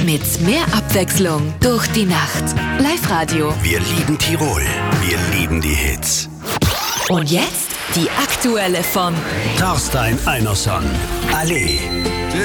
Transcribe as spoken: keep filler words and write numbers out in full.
Mit mehr Abwechslung durch die Nacht. Live-Radio. Wir lieben Tirol. Wir lieben die Hits. Und jetzt die aktuelle von Torstein Einerson. Allee.